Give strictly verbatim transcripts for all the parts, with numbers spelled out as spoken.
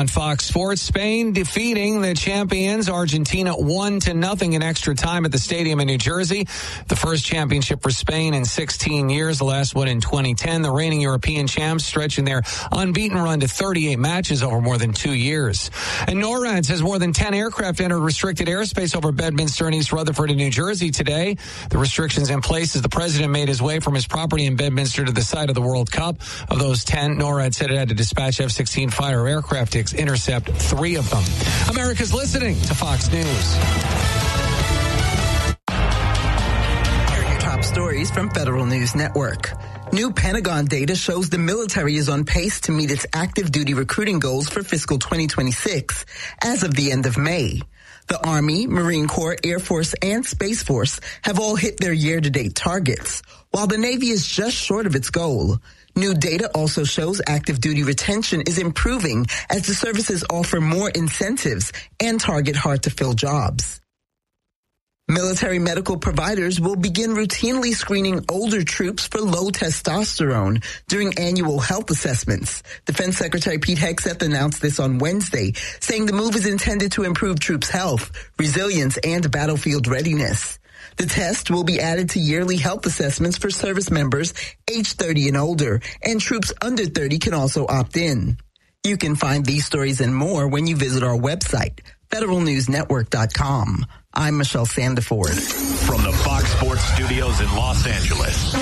on Fox Sports. Spain defeating the champions Argentina one to nothing in extra time at the stadium in New Jersey. The first championship for Spain in sixteen years, the last one in twenty ten. The reigning European champs stretching their unbeaten run to thirty-eight matches over more than two years. And NORAD says more than ten aircraft entered restricted airspace over Bedminster and East Rutherford in New Jersey today. The restrictions in place as the president made his way from his property in Bedminster to the site of the World Cup. Of those ten, NORAD said it had to dispatch F sixteen fighter aircraft to intercept three of them. America's listening to Fox News. Here are your top stories from Federal News Network. New Pentagon data shows the military is on pace to meet its active duty recruiting goals for fiscal twenty twenty-six as of the end of May. The Army, Marine Corps, Air Force, and Space Force have all hit their year-to-date targets, while the Navy is just short of its goal. New data also shows active duty retention is improving as the services offer more incentives and target hard-to-fill jobs. Military medical providers will begin routinely screening older troops for low testosterone during annual health assessments. Defense Secretary Pete Hegseth announced this on Wednesday, saying the move is intended to improve troops' health, resilience, and battlefield readiness. The test will be added to yearly health assessments for service members age thirty and older, and troops under thirty can also opt in. You can find these stories and more when you visit our website, federal news network dot com. I'm Michelle Sandiford. From the Fox Sports Studios in Los Angeles,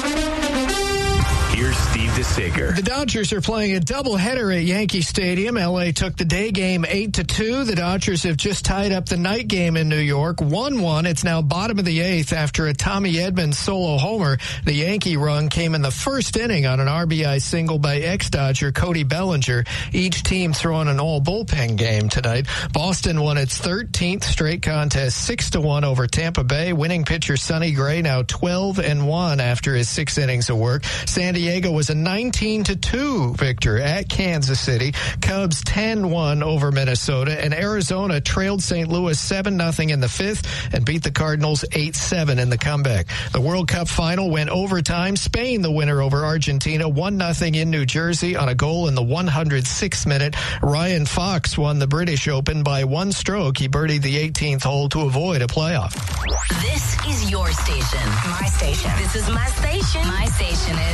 here's Steve DeSager. The Dodgers are playing a doubleheader at Yankee Stadium. L A took the day game eight to two. The Dodgers have just tied up the night game in New York, one one. It's now bottom of the eighth after a Tommy Edman solo homer. The Yankee run came in the first inning on an R B I single by ex-Dodger Cody Bellinger. Each team throwing an all-bullpen game tonight. Boston won its thirteenth straight contest, six to one over Tampa Bay. Winning pitcher Sonny Gray now twelve and one after his six innings of work. San Diego was a nineteen to two victor at Kansas City. Cubs ten one over Minnesota, and Arizona trailed Saint Louis seven nothing in the fifth and beat the Cardinals eight seven in the comeback. The World Cup final went overtime. Spain, the winner over Argentina, one nothing in New Jersey on a goal in the one hundred sixth minute. Ryan Fox won the British Open by one stroke. He birdied the eighteenth hole to avoid a playoff. This is your station. My station. This is my station. My station is